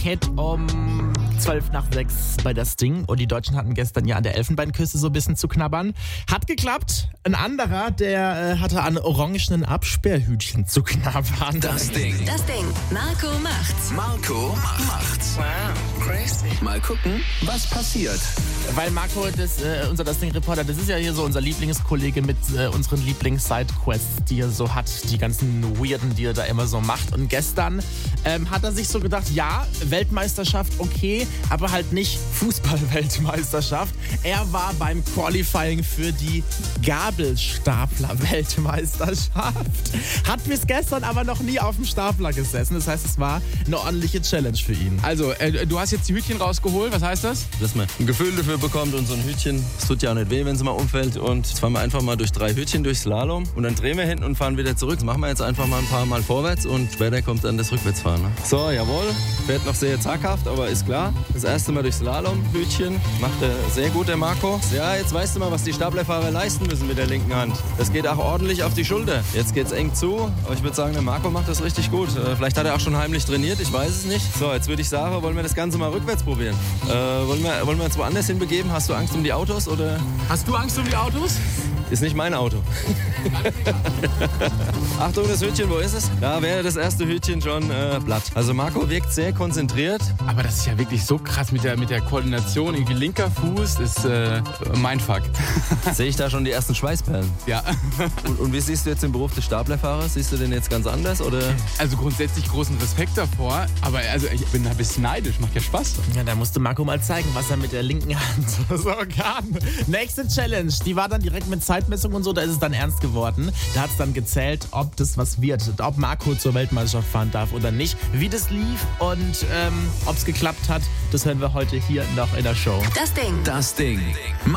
Rakete um 5:12 bei das Ding. Und die Deutschen hatten gestern ja an der Elfenbeinküste so ein bisschen zu knabbern. Hat geklappt. Ein anderer, der hatte an orangenen Absperrhütchen zu knabbern. Das Ding. Marco macht's. Marco macht's. Wow, crazy. Mal gucken, was passiert. Weil Marco, unser Das Ding-Reporter, das ist ja hier so unser Lieblingskollege mit unseren Lieblings-Sidequests, die er so hat. Die ganzen Weirden, die er da immer so macht. Und gestern hat er sich so gedacht, ja, Weltmeisterschaft, okay, aber halt nicht Fußball-Weltmeisterschaft. Er war beim Qualifying für die Gabelstapler-Weltmeisterschaft. Hat bis gestern aber noch nie auf dem Stapler gesessen. Das heißt, es war eine ordentliche Challenge für ihn. Also, du hast jetzt die Hütchen rausgeholt. Was heißt das? Dass man ein Gefühl dafür bekommt und so ein Hütchen, es tut ja auch nicht weh, wenn es mal umfällt. Und jetzt fahren wir einfach mal durch 3 Hütchen durch Slalom und dann drehen wir hinten und fahren wieder zurück. Das machen wir jetzt einfach mal ein paar Mal vorwärts und später kommt dann das Rückwärtsfahren. Ne? So, jawohl, fährt noch sehr zaghaft, aber ist klar. Das erste Mal durch Slalom, Hütchen, macht er sehr gut, der Marco. Ja, jetzt weißt du mal, was die Staplerfahrer leisten müssen mit der linken Hand. Das geht auch ordentlich auf die Schulter. Jetzt geht's eng zu, aber ich würde sagen, der Marco macht das richtig gut. Vielleicht hat er auch schon heimlich trainiert, ich weiß es nicht. So, jetzt würde ich sagen, wollen wir das Ganze mal rückwärts probieren. Wollen wir uns woanders hinbegeben? Hast du Angst um die Autos? Oder? Hast du Angst um die Autos? Ist nicht mein Auto. Achtung, das Hütchen, wo ist es? Da wäre das erste Hütchen schon platt. Also Marco wirkt sehr konzentriert. Aber das ist ja wirklich so krass mit der Koordination. Irgendwie linker Fuß ist mein Fuck. Sehe ich da schon die ersten Schweißperlen? Ja. Und wie siehst du jetzt den Beruf des Staplerfahrers? Siehst du den jetzt ganz anders? Oder? Also grundsätzlich großen Respekt davor. Aber also ich bin ein bisschen neidisch. Macht ja Spaß. Ja, da musste Marco mal zeigen, was er mit der linken Hand so kann. Nächste Challenge, die war dann direkt mit Zeitmessung und so, da ist es dann ernst geworden. Da hat es dann gezählt, ob das was wird, ob Marco zur Weltmeisterschaft fahren darf oder nicht, wie das lief und ob es geklappt hat, das hören wir heute hier noch in der Show. Das Ding. Das Ding.